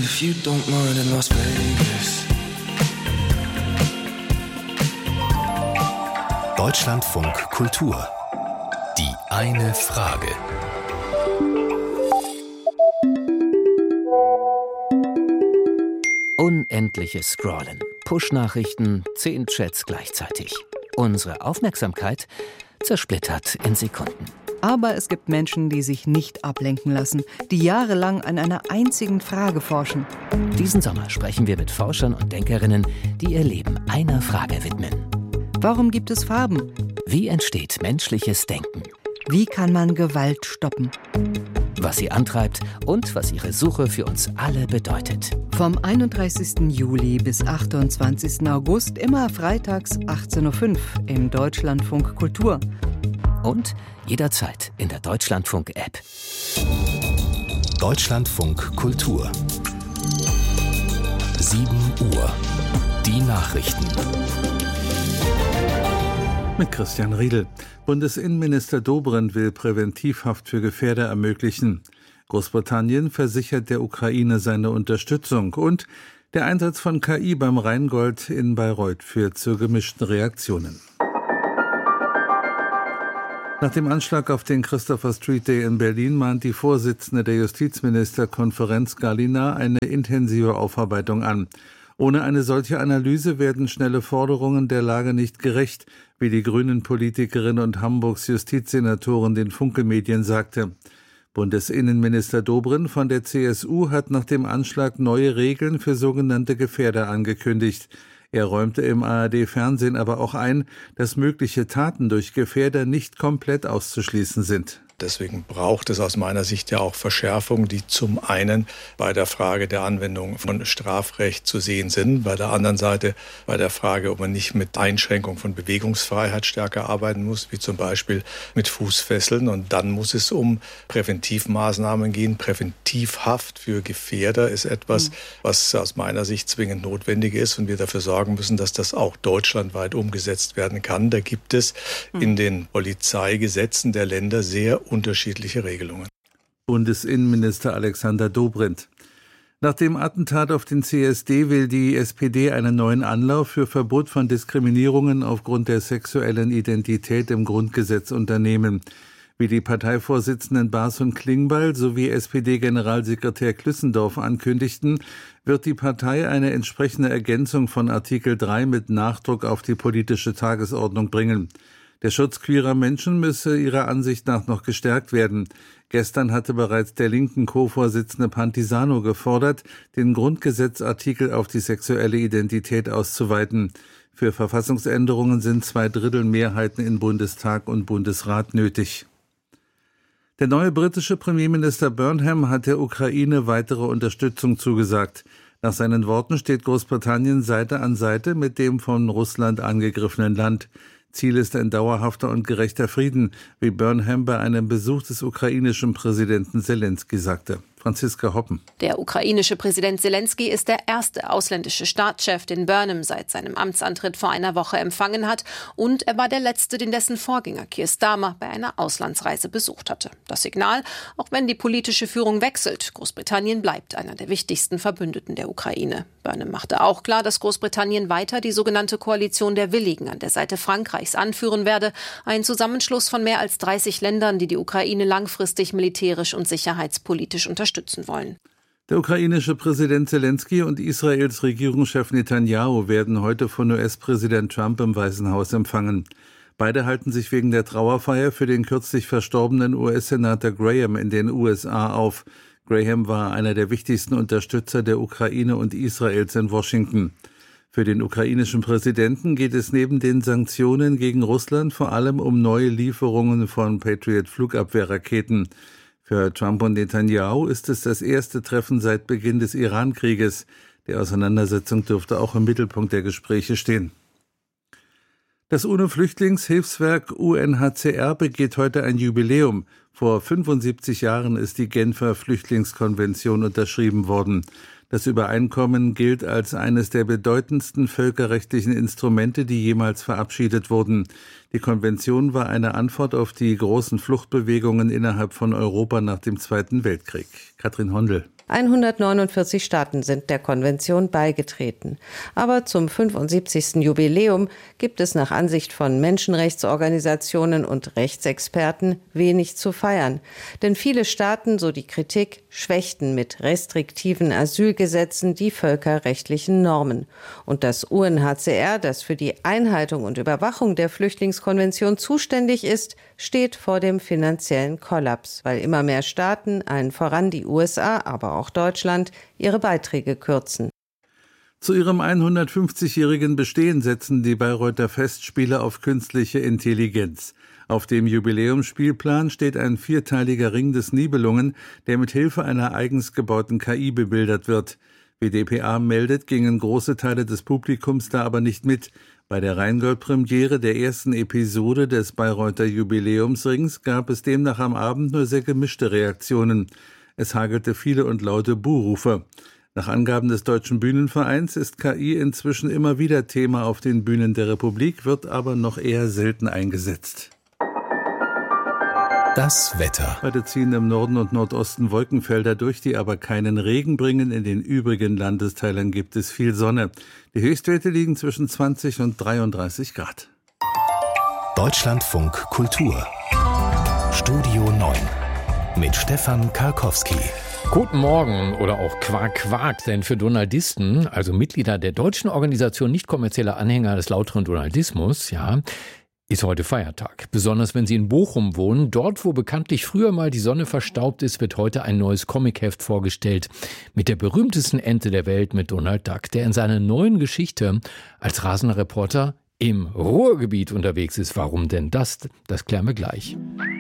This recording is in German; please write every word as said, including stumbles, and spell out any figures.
If you don't mind in Las Vegas. Deutschlandfunk Kultur. Die eine Frage. Unendliches Scrollen, Push-Nachrichten, zehn Chats gleichzeitig. Unsere Aufmerksamkeit zersplittert in Sekunden. Aber es gibt Menschen, die sich nicht ablenken lassen, die jahrelang an einer einzigen Frage forschen. Diesen Sommer sprechen wir mit Forschern und Denkerinnen, die ihr Leben einer Frage widmen. Warum gibt es Farben? Wie entsteht menschliches Denken? Wie kann man Gewalt stoppen? Was sie antreibt und was ihre Suche für uns alle bedeutet. Vom einunddreißigsten Juli bis achtundzwanzigsten August, immer freitags achtzehn Uhr fünf im Deutschlandfunk Kultur. Und jederzeit in der Deutschlandfunk-App. Deutschlandfunk Kultur. sieben Uhr. Die Nachrichten. Mit Christian Riedel. Bundesinnenminister Dobrindt will Präventivhaft für Gefährder ermöglichen. Großbritannien versichert der Ukraine seine Unterstützung. Und der Einsatz von K I beim Rheingold in Bayreuth führt zu gemischten Reaktionen. Nach dem Anschlag auf den Christopher Street Day in Berlin mahnt die Vorsitzende der Justizministerkonferenz Gallina eine intensive Aufarbeitung an. Ohne eine solche Analyse werden schnelle Forderungen der Lage nicht gerecht, wie die Grünen-Politikerin und Hamburgs Justizsenatorin den Funke-Medien sagte. Bundesinnenminister Dobrindt von der C S U hat nach dem Anschlag neue Regeln für sogenannte Gefährder angekündigt. Er räumte im A R D-Fernsehen aber auch ein, dass mögliche Taten durch Gefährder nicht komplett auszuschließen sind. Deswegen braucht es aus meiner Sicht ja auch Verschärfungen, die zum einen bei der Frage der Anwendung von Strafrecht zu sehen sind, bei der anderen Seite bei der Frage, ob man nicht mit Einschränkung von Bewegungsfreiheit stärker arbeiten muss, wie zum Beispiel mit Fußfesseln. Und dann muss es um Präventivmaßnahmen gehen. Präventivhaft für Gefährder ist etwas, was aus meiner Sicht zwingend notwendig ist und wir dafür sorgen müssen, dass das auch deutschlandweit umgesetzt werden kann. Da gibt es in den Polizeigesetzen der Länder sehr unterschiedliche Regelungen. Bundesinnenminister Alexander Dobrindt. Nach dem Attentat auf den C S D will die S P D einen neuen Anlauf für Verbot von Diskriminierungen aufgrund der sexuellen Identität im Grundgesetz unternehmen. Wie die Parteivorsitzenden Baas und Klingbeil sowie S P D-Generalsekretär Klüssendorf ankündigten, wird die Partei eine entsprechende Ergänzung von Artikel drei mit Nachdruck auf die politische Tagesordnung bringen. Der Schutz queerer Menschen müsse ihrer Ansicht nach noch gestärkt werden. Gestern hatte bereits der linken Co-Vorsitzende Pantisano gefordert, den Grundgesetzartikel auf die sexuelle Identität auszuweiten. Für Verfassungsänderungen sind zwei Drittel Mehrheiten in Bundestag und Bundesrat nötig. Der neue britische Premierminister Burnham hat der Ukraine weitere Unterstützung zugesagt. Nach seinen Worten steht Großbritannien Seite an Seite mit dem von Russland angegriffenen Land. Ziel ist ein dauerhafter und gerechter Frieden, wie Burnham bei einem Besuch des ukrainischen Präsidenten Selenskyj sagte. Franziska Hoppen. Der ukrainische Präsident Selenskyj ist der erste ausländische Staatschef, den Burnham seit seinem Amtsantritt vor einer Woche empfangen hat. Und er war der letzte, den dessen Vorgänger Keir Starmer bei einer Auslandsreise besucht hatte. Das Signal, auch wenn die politische Führung wechselt, Großbritannien bleibt einer der wichtigsten Verbündeten der Ukraine. Burnham machte auch klar, dass Großbritannien weiter die sogenannte Koalition der Willigen an der Seite Frankreichs anführen werde. Ein Zusammenschluss von mehr als dreißig Ländern, die die Ukraine langfristig militärisch und sicherheitspolitisch unterstützen. unterstützen wollen. Der ukrainische Präsident Selenskyj und Israels Regierungschef Netanyahu werden heute von U S-Präsident Trump im Weißen Haus empfangen. Beide halten sich wegen der Trauerfeier für den kürzlich verstorbenen U S-Senator Graham in den U S A auf. Graham war einer der wichtigsten Unterstützer der Ukraine und Israels in Washington. Für den ukrainischen Präsidenten geht es neben den Sanktionen gegen Russland vor allem um neue Lieferungen von Patriot-Flugabwehrraketen. Für Trump und Netanyahu ist es das erste Treffen seit Beginn des Iran-Krieges. Die Auseinandersetzung dürfte auch im Mittelpunkt der Gespräche stehen. Das UNO-Flüchtlingshilfswerk U N H C R begeht heute ein Jubiläum. Vor fünfundsiebzig Jahren ist die Genfer Flüchtlingskonvention unterschrieben worden. Das Übereinkommen gilt als eines der bedeutendsten völkerrechtlichen Instrumente, die jemals verabschiedet wurden. Die Konvention war eine Antwort auf die großen Fluchtbewegungen innerhalb von Europa nach dem Zweiten Weltkrieg. Katrin Hondel. hundertneunundvierzig Staaten sind der Konvention beigetreten. Aber zum fünfundsiebzigsten Jubiläum gibt es nach Ansicht von Menschenrechtsorganisationen und Rechtsexperten wenig zu feiern. Denn viele Staaten, so die Kritik, schwächten mit restriktiven Asylgesetzen die völkerrechtlichen Normen. Und das U N H C R, das für die Einhaltung und Überwachung der Flüchtlingskonvention zuständig ist, steht vor dem finanziellen Kollaps, weil immer mehr Staaten, allen voran die U S A, aber auch Deutschland, ihre Beiträge kürzen. Zu ihrem hundertfünfzigjährigen Bestehen setzen die Bayreuther Festspiele auf künstliche Intelligenz. Auf dem Jubiläumsspielplan steht ein vierteiliger Ring des Nibelungen, der mit Hilfe einer eigens gebauten K I bebildert wird. Wie d p a meldet, gingen große Teile des Publikums da aber nicht mit. Bei der Rheingold-Premiere der ersten Episode des Bayreuther Jubiläumsrings gab es demnach am Abend nur sehr gemischte Reaktionen. Es hagelte viele und laute Buhrufe. Nach Angaben des Deutschen Bühnenvereins ist K I inzwischen immer wieder Thema auf den Bühnen der Republik, wird aber noch eher selten eingesetzt. Das Wetter. Heute ziehen im Norden und Nordosten Wolkenfelder durch, die aber keinen Regen bringen. In den übrigen Landesteilen gibt es viel Sonne. Die Höchstwerte liegen zwischen zwanzig und dreiunddreißig Grad. Deutschlandfunk Kultur. Studio neun. Mit Stefan Karkowski. Guten Morgen oder auch Quark Quark, denn für Donaldisten, also Mitglieder der deutschen Organisation nicht kommerzieller Anhänger des lauteren Donaldismus, ja, ist heute Feiertag. Besonders wenn Sie in Bochum wohnen. Dort, wo bekanntlich früher mal die Sonne verstaubt ist, wird heute ein neues Comicheft vorgestellt mit der berühmtesten Ente der Welt, mit Donald Duck, der in seiner neuen Geschichte als rasender Reporter im Ruhrgebiet unterwegs ist. Warum denn das? Das klären wir gleich.